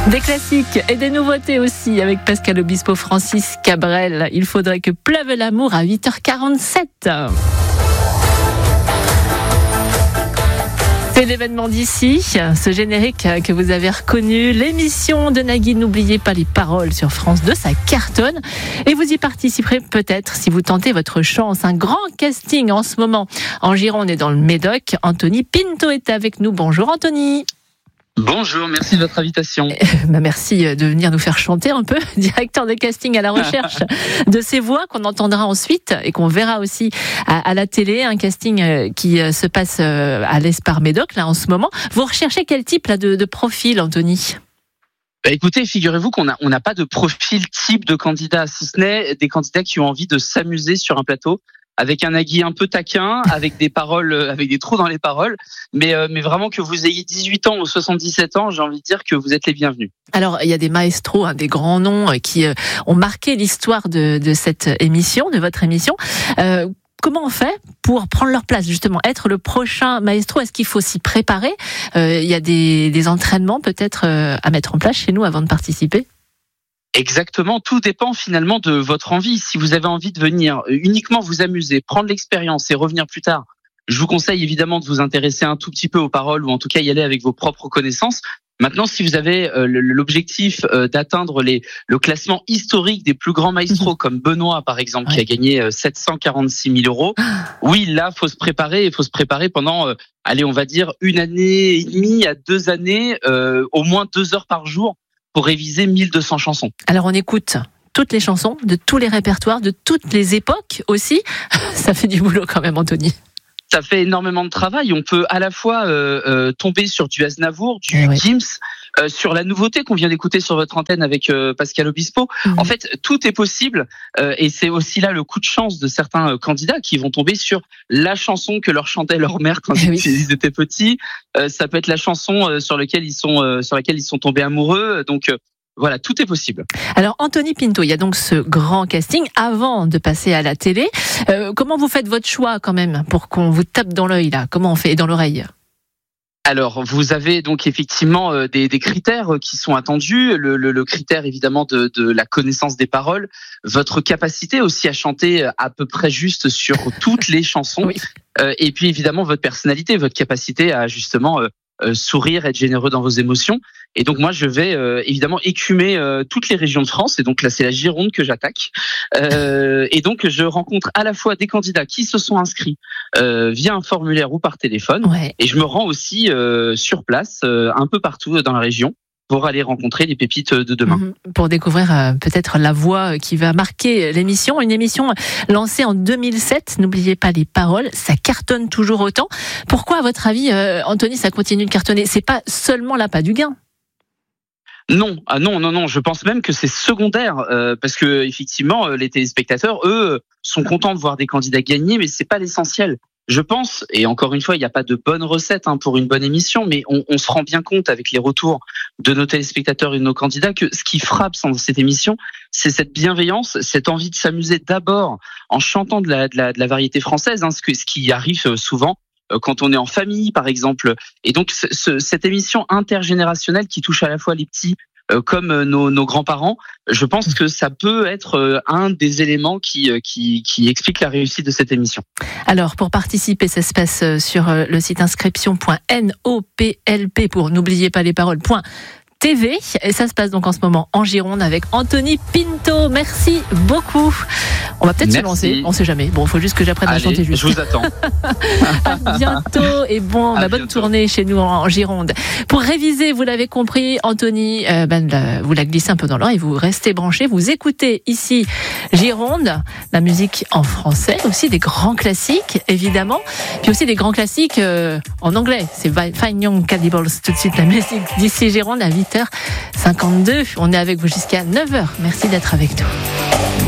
Des classiques et des nouveautés aussi avec Pascal Obispo, Francis Cabrel. Il faudrait que pleuve l'amour à 8h47. C'est l'événement d'ici, ce générique que vous avez reconnu, l'émission de Nagui, n'oubliez pas les paroles sur France 2, ça cartonne. Et vous y participerez peut-être si vous tentez votre chance. Un grand casting en ce moment en Gironde et dans le Médoc. Anthony Pinto est avec nous. Bonjour Anthony. Bonjour, merci de votre invitation. Merci de venir nous faire chanter un peu, directeur de casting à la recherche de ces voix qu'on entendra ensuite et qu'on verra aussi à la télé, un casting qui se passe à l'Espar Médoc là en ce moment. Vous recherchez quel type là de profil, Anthony ? Écoutez, figurez-vous qu'on n'a pas de profil type de candidat, si ce n'est des candidats qui ont envie de s'amuser sur un plateau, avec un Nagui un peu taquin, avec des paroles, avec des trous dans les paroles, mais vraiment que vous ayez 18 ans ou 77 ans, j'ai envie de dire que vous êtes les bienvenus. Alors, il y a des maestros, des grands noms qui ont marqué l'histoire de cette émission, de votre émission. Comment on fait pour prendre leur place, justement, être le prochain maestro ? Est-ce qu'il faut s'y préparer ? Il y a des entraînements peut-être à mettre en place chez nous avant de participer ? Exactement, tout dépend finalement de votre envie. Si vous avez envie de venir uniquement vous amuser, prendre l'expérience et revenir plus tard, je vous conseille évidemment de vous intéresser un tout petit peu aux paroles ou en tout cas y aller avec vos propres connaissances. Maintenant, si vous avez l'objectif d'atteindre le classement historique des plus grands maestros comme Benoît par exemple, qui a gagné 746 000 €, oui, là, faut se préparer. Il faut se préparer pendant, on va dire 1 année et demie à 2 années, au moins 2 heures par jour, pour réviser 1200 chansons. Alors on écoute toutes les chansons, de tous les répertoires, de toutes les époques aussi. Ça fait du boulot quand même, Anthony. Ça fait énormément de travail. On peut à la fois tomber sur du Aznavour, du Gims, sur la nouveauté qu'on vient d'écouter sur votre antenne avec Pascal Obispo. En fait, tout est possible et c'est aussi là le coup de chance de certains candidats qui vont tomber sur la chanson que leur chantait leur mère quand ils étaient petits. Ça peut être la chanson sur laquelle ils sont tombés amoureux. Donc voilà, tout est possible. Alors Anthony Pinto, il y a donc ce grand casting avant de passer à la télé. Comment vous faites votre choix quand même pour qu'on vous tape dans l'œil là ? Comment on fait ? Et dans l'oreille ? Alors, vous avez donc effectivement des critères qui sont attendus. Le critère évidemment de la connaissance des paroles, votre capacité aussi à chanter à peu près juste sur toutes les chansons, et puis évidemment votre personnalité, votre capacité à justement sourire, être généreux dans vos émotions. Et donc moi je vais évidemment écumer toutes les régions de France, et donc là c'est la Gironde que j'attaque, et donc je rencontre à la fois des candidats qui se sont inscrits via un formulaire ou par téléphone, et je me rends aussi sur place un peu partout dans la région pour aller rencontrer les pépites de demain. Pour découvrir peut-être la voix qui va marquer l'émission. Une émission lancée en 2007, n'oubliez pas les paroles, ça cartonne toujours autant. Pourquoi, à votre avis, Anthony, ça continue de cartonner ? C'est pas seulement l'appât du gain. Non, je pense même que c'est secondaire, parce que effectivement, les téléspectateurs, eux, sont contents de voir des candidats gagner, mais c'est pas l'essentiel. Je pense, et encore une fois, il n'y a pas de bonne recette pour une bonne émission, mais on se rend bien compte avec les retours de nos téléspectateurs et de nos candidats que ce qui frappe dans cette émission, c'est cette bienveillance, cette envie de s'amuser d'abord en chantant de la variété française, ce qui arrive souvent quand on est en famille, par exemple. Et donc, cette émission intergénérationnelle qui touche à la fois les petits comme nos grands-parents, je pense que ça peut être un des éléments qui explique la réussite de cette émission. Alors, pour participer, ça se passe sur le site inscription.noplp pour n'oubliez pas les paroles.tv. Et ça se passe donc en ce moment en Gironde avec Anthony Pinto. Merci beaucoup. On va peut-être se lancer, on sait jamais. Bon, il faut juste que j'apprenne à chanter juste. Je vous attends. À bientôt et bonne tournée chez nous en Gironde. Pour réviser, vous l'avez compris, Anthony, vous la glissez un peu dans l'oreille, vous restez branchés, vous écoutez ici Gironde, la musique en français, aussi des grands classiques évidemment, puis aussi des grands classiques en anglais. C'est Fine Young Cannibals tout de suite, la musique d'ici Gironde à 8h52. On est avec vous jusqu'à 9h. Merci d'être avec nous.